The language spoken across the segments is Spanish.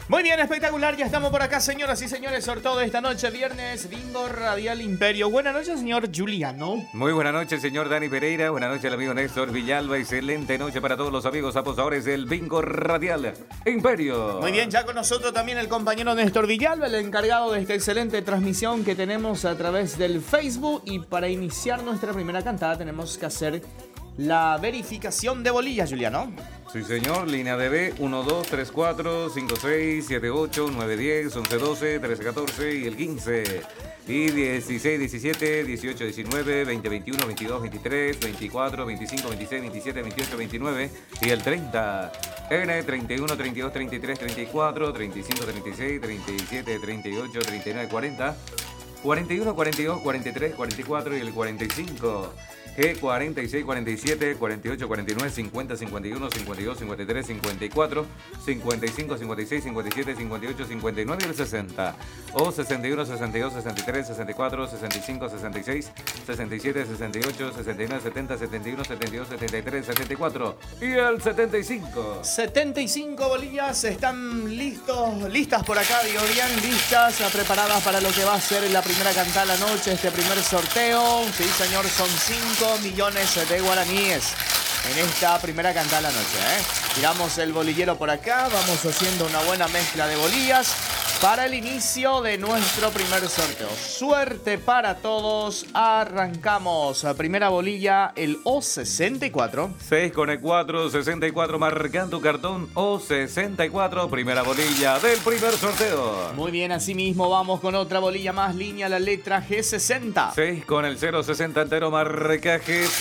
Muy bien, espectacular. Ya estamos por acá, señoras y señores. Sorteo de esta noche, viernes, Bingo Radial Imperio. Buenas noches, señor Juliano. Muy buenas noches, señor Dani Pereira. Buenas noches, el amigo Néstor Villalba. Excelente noche para todos los amigos apostadores del Bingo Radial Imperio. Muy bien, ya con nosotros también el compañero Néstor Villalba, el encargado de esta excelente transmisión que tenemos a través del Facebook. Y para iniciar nuestra primera cantada tenemos que hacer la verificación de bolillas, Juliano. Sí, señor. Línea de B, 1, 2, 3, 4, 5, 6, 7, 8, 9, 10, 11, 12, 13, 14 y el 15. Y 16, 17, 18, 19, 20, 21, 22, 23, 24, 25, 26, 27, 28, 29 y el 30. N, 31, 32, 33, 34, 35, 36, 37, 38, 39, 40. 41, 42, 43, 44 y el 45. G, 46, 47, 48, 49, 50, 51, 52, 53, 54, 55, 56, 57, 58, 59 y el 60. O 61, 62, 63, 64, 65, 66, 67, 68, 69, 70, 71, 72, 73, 74 y el 75. 75 bolillas están listas por acá, digo bien, listas, preparadas para lo que va a ser la primera cantada de la noche, este primer sorteo. Sí, señor, son 5 millones de guaraníes en esta primera cantada de la noche. Tiramos el bolillero por acá, vamos haciendo una buena mezcla de bolillas para el inicio de nuestro primer sorteo. Suerte para todos, arrancamos. Primera bolilla, el O64. 6 con el 4, 64, marca tu cartón O64, primera bolilla del primer sorteo. Muy bien, así mismo vamos con otra bolilla más, línea la letra G60. 6 con el 060 entero, marca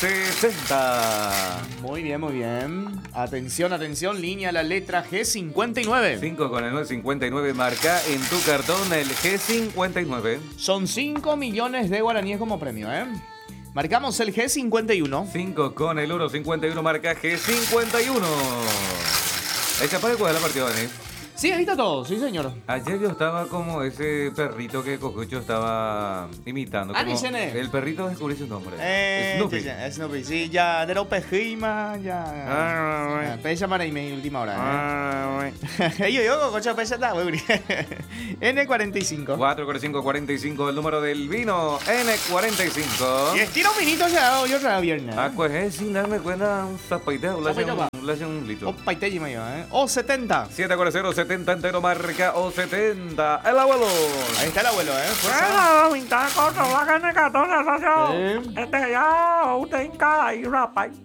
G60. Muy bien, muy bien. Atención, atención, línea la letra G59. 5 con el 959, marca en tu cartón el G59. Son 5 millones de guaraníes como premio, Marcamos el G51. 5 con el 151, marca G51. ¿Esa para cuál es la partida, Dani? Sí, ahí está todo, sí, señor. Ayer yo estaba como ese perrito que Cocucho estaba imitando. Como el perrito descubrí su nombre. Snoopy. Snoopy, sí, ya de lo pejima, ya. Pecha para mi última hora, Yo, Cocucho, pecha está, güey. N45. 445, 45, el número del vino. N45. Y estilo vinito ya, yo otra viernes. Pues es sin darme cuenta un zapaiteo. Le hace un litro. Paiteji me lleva, O70. 7 con el 070 entero, marca O70. El abuelo. Ahí está el abuelo, Bueno, pintar con la carne 14, socio. Este ya, usted en cada y rapaz.